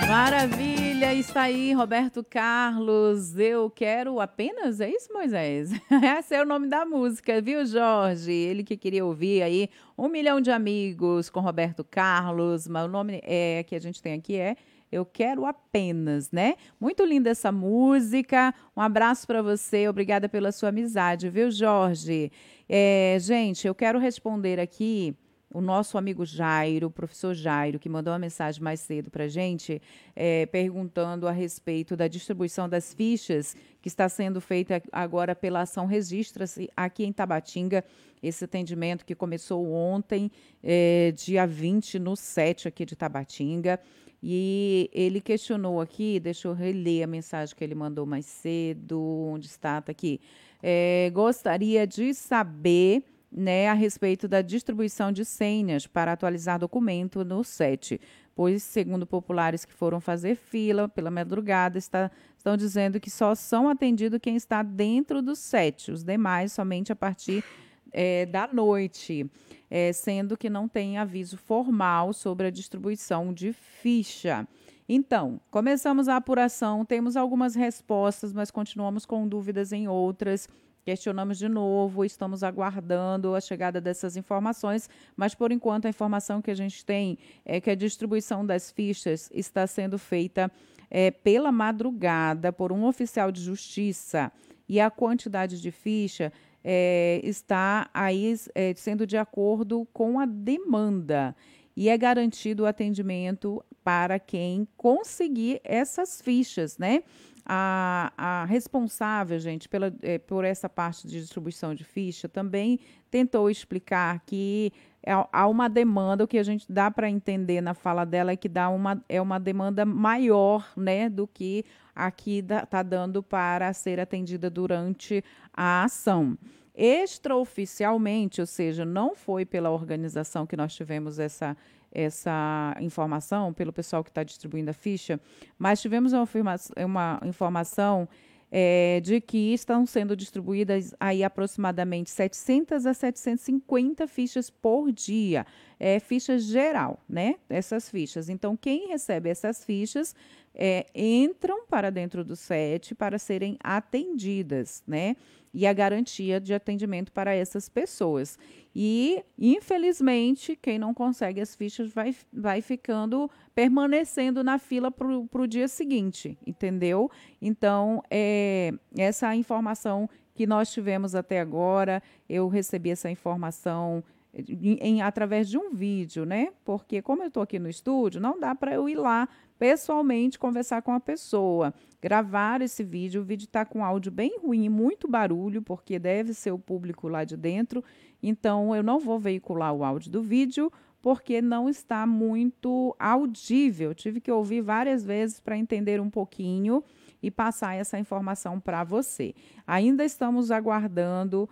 Maravilha, está aí Roberto Carlos, Eu Quero Apenas, é isso, Moisés? Esse é o nome da música, viu, Jorge? Ele que queria ouvir aí 1 milhão de amigos com Roberto Carlos, mas o nome que a gente tem aqui é Eu Quero Apenas, né? Muito linda essa música, um abraço para você, obrigada pela sua amizade, viu, Jorge? Gente, eu quero responder aqui o nosso amigo Jairo, o professor Jairo, que mandou uma mensagem mais cedo para a gente, perguntando a respeito da distribuição das fichas que está sendo feita agora pela Ação Registra-se aqui em Tabatinga. Esse atendimento que começou ontem, dia 20, no 7 aqui de Tabatinga. E ele questionou aqui, deixa eu reler a mensagem que ele mandou mais cedo, onde está, tá aqui. Gostaria de saber, né, a respeito da distribuição de senhas para atualizar documento no SET, pois, segundo populares que foram fazer fila pela madrugada, estão dizendo que só são atendidos quem está dentro do SET, os demais somente a partir da noite, sendo que não tem aviso formal sobre a distribuição de ficha. Então, começamos a apuração, temos algumas respostas, mas continuamos com dúvidas em outras. Questionamos de novo, estamos aguardando a chegada dessas informações, mas por enquanto a informação que a gente tem é que a distribuição das fichas está sendo feita pela madrugada por um oficial de justiça e a quantidade de ficha está aí sendo de acordo com a demanda. E é garantido o atendimento para quem conseguir essas fichas, né? A responsável, gente, por essa parte de distribuição de ficha também tentou explicar que há uma demanda, o que a gente dá para entender na fala dela é que é uma demanda maior, né, do que aqui está dando para ser atendida durante a ação. Extraoficialmente, ou seja, não foi pela organização que nós tivemos essa informação, pelo pessoal que está distribuindo a ficha, mas tivemos uma informação de que estão sendo distribuídas aí aproximadamente 700 a 750 fichas por dia, fichas geral, né? Essas fichas. Então, quem recebe essas fichas entram para dentro do SET para serem atendidas, né? E a garantia de atendimento para essas pessoas. E, infelizmente, quem não consegue as fichas vai permanecendo na fila para o dia seguinte, entendeu? Então, essa informação que nós tivemos até agora, eu recebi essa informação através de um vídeo, né? Porque como eu estou aqui no estúdio, não dá para eu ir lá pessoalmente conversar com a pessoa, gravar esse vídeo. O vídeo está com áudio bem ruim, muito barulho, porque deve ser o público lá de dentro. Então, eu não vou veicular o áudio do vídeo, porque não está muito audível. Tive que ouvir várias vezes para entender um pouquinho e passar essa informação para você. Ainda estamos aguardando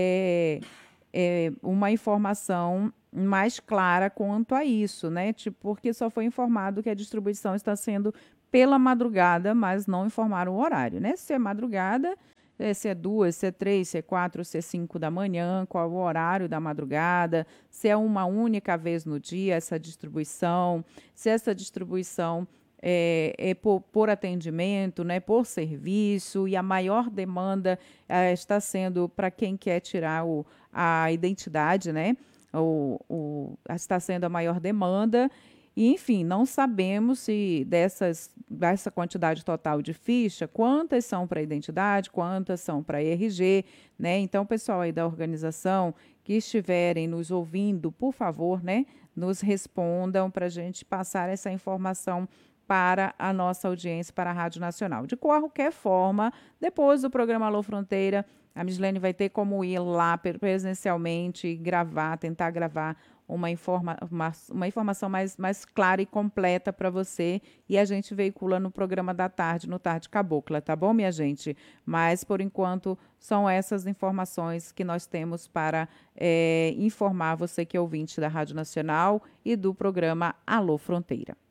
uma informação mais clara quanto a isso, né? Tipo, porque só foi informado que a distribuição está sendo pela madrugada, mas não informaram o horário, né? Se é madrugada, se é 2, se é 3, se é 4, se é 5 da manhã, qual o horário da madrugada, se é uma única vez no dia essa distribuição, se essa distribuição é por atendimento, né, por serviço, e a maior demanda está sendo para quem quer tirar a identidade, né? Está sendo a maior demanda. E, enfim, não sabemos se dessa quantidade total de ficha, quantas são para identidade, quantas são para RG, né? Então, o pessoal aí da organização que estiverem nos ouvindo, por favor, né, nos respondam para a gente passar essa informação para a nossa audiência, para a Rádio Nacional. De qualquer forma, depois do programa Alô Fronteira, a Mislene vai ter como ir lá presencialmente, gravar, tentar gravar uma informação mais clara e completa para você, e a gente veicula no programa da tarde, no Tarde Cabocla, tá bom, minha gente? Mas, por enquanto, são essas informações que nós temos para informar você que é ouvinte da Rádio Nacional e do programa Alô Fronteira.